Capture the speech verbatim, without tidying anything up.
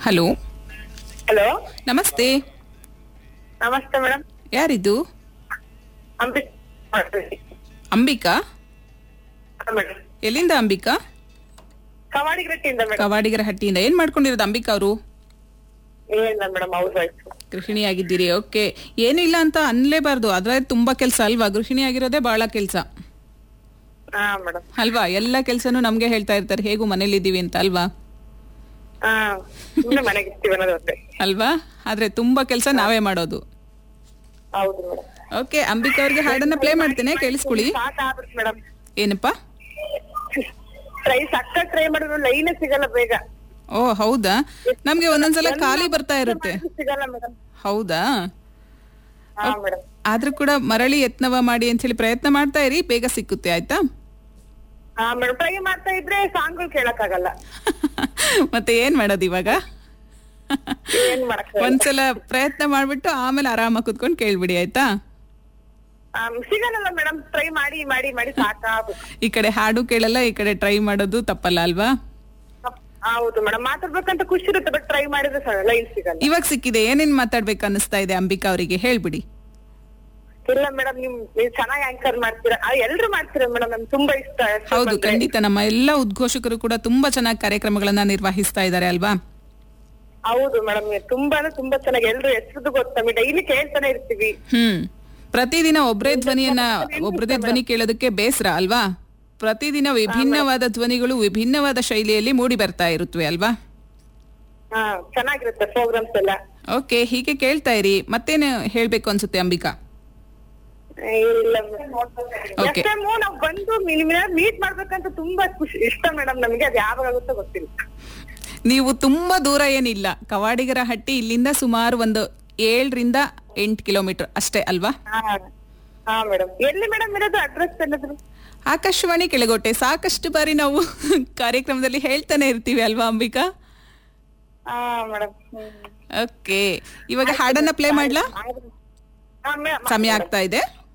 Hello, hello ನಮಸ್ತೆ. ನಮಸ್ತೆ madam. ಯಾರಿದು? ಅಂಬಿಕ್ ಅಂಬಿಕಾ? ಮೇಡಮ್ ಎಲ್ಲಿಂದ ಅಂಬಿಕಾ? ಕವಾಡಿಗರಟ್ಟಿಯಿಂದ ಮೇಡಮ್. ಕವಾಡಿಗರ ಹಟ್ಟಿಯಿಂದ. ಏನ್ ಮಾಡ್ಕೊಂಡಿರೋದು ಅಂಬಿಕಾ ಅವರು? ಏನಿಲ್ಲ ಮೇಡಮ್, ಹೌಸ್ ವೈಫ್. ಗೃಹಿಣಿಯಾಗಿದ್ದೀರಿ. ಓಕೆ, ಏನು ಇಲ್ಲ ಅಂತ ಅನ್ಲೇಬಾರ್ದು, ಅದ್ರ ತುಂಬಾ ಕೆಲಸ ಅಲ್ವಾ? ಗೃಹಿಣಿಯಾಗಿರೋದೇ ಬಹಳ ಕೆಲಸ ಹಾ ಮೇಡಮ್. ಅಲ್ವಾ? ಎಲ್ಲ ಕೆಲಸನೂ ನಮ್ಗೆ ಹೇಳ್ತಾ ಇರ್ತಾರೆ ಹೇಗೂ ಮನೇಲಿ ಇದೀವಿ ಅಂತ ಅಲ್ವಾ? ಹಾ, ಸುಮ್ಮನೆ ಮನೆಗೆ ಇರ್ತೀವಿ ಅನ್ನೋದು ಅಷ್ಟೇ ಅಲ್ವಾ? ಆದ್ರೆ ತುಂಬಾ ಕೆಲಸ ನಾವೇ ಮಾಡೋದು. ಹೌದು ಮೇಡಮ್. ಓಕೆ, ಅಂಬಿಕಾ ಅವ್ರಿಗೆ ಹಾಡನ್ನ ಪ್ಲೇ ಮಾಡ್ತೇನೆ, ಕೇಳಿಸ್ಕೊಳ್ಳಿ. ಸಾಕಾಗ್ಬಿಡ್ತು ಮೇಡಮ್. ಏನಪ್ಪಾ? ಟ್ರೈ ಸಕ್ಕ ಟ್ರೈ ಮಾಡಿದ್ರು ಲೈನ್ ಸಿಗಲ್ಲ ಬೇಗ. ಓ ಹೌದಾ? ನಮ್ಗೆ ಒಂದೊಂದ್ಸಲ ಖಾಲಿ ಬರ್ತಾ ಇರುತ್ತೆ. ಸಿಗಲ್ಲ ಮೇಡಮ್. ಹೌದಾ? ಹಾ ಮೇಡಮ್. ಆದ್ರೂ ಕೂಡ ಮರಳಿ ಯತ್ನವ ಮಾಡಿ ಅಂತ ಹೇಳಿ ಪ್ರಯತ್ನ ಮಾಡ್ತಾ ಇರಿ, ಬೇಗ ಸಿಕ್ಕುತ್ತೆ. ಆಯ್ತಾ? ಹಾ ಮೇಡಮ್, ಟ್ರೈ ಮಾಡ್ತಾ ಇದ್ರೆ ಸಾಂಗ್ಗಳು ಕೇಳಕ್ಕಾಗಲ್ಲ. ಮತ್ತೆ ಏನ್ ಮಾಡೋದು ಇವಾಗ? ಏನ್ ಮಾಡಕ್ ಒಂದ್ಸಲ ಪ್ರಯತ್ನ ಮಾಡ್ಬಿಟ್ಟು ಆಮೇಲೆ ಆರಾಮಾಗಿ ಕುತ್ಕೊಂಡು ಕೇಳ್ಬಿಡಿ. ಆಯ್ತಾ? ಸಿಗಲ್ಲ ಮೇಡಮ್, ಟ್ರೈ ಮಾಡಿ ಮಾಡಿ ಮಾಡಿ ಸಾಕಾಗ್ಬಿಟ್ಟು. ಈ ಕಡೆ ಹಾಡು ಕೇಳಲ್ಲ, ಈ ಕಡೆ ಟ್ರೈ ಮಾಡೋದು ತಪ್ಪಲ್ಲ ಅಲ್ವಾ? ಹೌದು ಮೇಡಮ್, ಮಾತಾಡ್ಬೇಕಂತ ಖುಷಿ ಇರುತ್ತೆ, ಬಟ್ ಟ್ರೈ ಮಾಡಿದ್ರೆ ಲೈನ್ ಸಿಗಲ್ಲ. ಇವಾಗ ಸಿಕ್ಕಿದೆ, ಏನೇನ್ ಮಾತಾಡ್ಬೇಕು ಅನ್ನಿಸ್ತಾ ಇದೆ ಅಂಬಿಕಾ ಅವರಿಗೆ? ಹೇಳ್ಬಿಡಿ. ಇಲ್ಲ ಮೇಡಮ್, ನಿಮ್ ನೀವು ಚೆನ್ನಾಗಿ ಆಂಕರ್ ಮಾಡ್ತೀರಾ, ಎಲ್ರು ಮಾಡ್ತೀರಾ ಮೇಡಮ್, ನಮ್ಗೆ ತುಂಬಾ ಇಷ್ಟ. ಹೌದು, ಖಂಡಿತ. ನಮ್ಮ ಎಲ್ಲಾ ಉದ್ಘೋಷಕರು ಕೂಡ ತುಂಬಾ ಚೆನ್ನಾಗಿ ಕಾರ್ಯಕ್ರಮಗಳನ್ನ ನಿರ್ವಹಿಸ್ತಾ ಇದ್ದಾರೆ ಅಲ್ವಾ? ಹೌದು ಮೇಡಮ್, ತುಂಬಾನೇ ತುಂಬಾ ಚೆನ್ನಾಗಿ ಎಲ್ರು ಹೆಸರು ಗೊತ್ತಾ, ಡೈಲಿ ಕೇಳ್ತಾನೆ ಇರ್ತೀವಿ. ಹ್ಮ್ ಪ್ರತಿದಿನ ಒಬ್ಬರೇ ಧ್ವನಿಯನ್ನ ಒಬ್ಬರದೇ ಧ್ವನಿ ಕೇಳೋದಕ್ಕೆ ಬೇಸರ ಅಲ್ವಾ? ಪ್ರತಿದಿನ ವಿಭಿನ್ನವಾದ ಧ್ವನಿಗಳು ವಿಭಿನ್ನವಾದ ಶೈಲಿಯಲ್ಲಿ ಮೂಡಿ ಬರ್ತಾ ಇರುತ್ತವೆ ಅಲ್ವಾ? ಹಾ, ಚೆನ್ನಾಗಿರುತ್ತೆ ಪ್ರೋಗ್ರಾಮ್ಸ್ ಎಲ್ಲ. ಓಕೆ, ಹೀಗೆ ಕೇಳ್ತಾ ಇರಿ. ಮತ್ತೇನು ಹೇಳ್ಬೇಕು ಅನ್ಸುತ್ತೆ ಅಂಬಿಕಾ? ಇಲ್ಲ Okay. ನಾವು ಬಂದು ಮೀಟ್ ಮಾಡ್ಬೇಕಂತ ತುಂಬಾ ಖುಷಿ ಇಷ್ಟ ಮೇಡಮ್, ನಮಗೆ ಅದು ಯಾವಾಗ ಆಗುತ್ತೋ ಗೊತ್ತಿಲ್ಲ. ನೀವು ತುಂಬಾ ದೂರ ಏನಿಲ್ಲ, ಕವಾಡಿಗರ ಹಟ್ಟಿ ಇಲ್ಲಿಂದ ಸುಮಾರು ಒಂದು ಏಳರಿಂದ ಎಂಟು ಕಿಲೋಮೀಟರ್ ಅಷ್ಟೇ ಅಲ್ವಾ? ಹಾ ಮೇಡಮ್. ಎಲ್ಲಿ ಮೇಡಮ್ ಇರೋದು ಅಡ್ರೆಸ್ ಏನಾದ್ರು? ಆಕಾಶವಾಣಿ ಕೆಳಗೋಟೆ. ಸಾಕಷ್ಟು ಬಾರಿ ನಾವು ಕಾರ್ಯಕ್ರಮದಲ್ಲಿ ಹೇಳ್ತಾನೆ ಇರ್ತೀವಿ ಅಲ್ವಾ ಅಂಬಿಕಾ? ಹಾ ಮೇಡಮ್. ಓಕೆ, ಇವಾಗ ಹಾಡನ್ನ ಪ್ಲೇ ಮಾಡ್ಲಾ? ಸಮಯ ಆಗ್ತಾ ಇದೆ.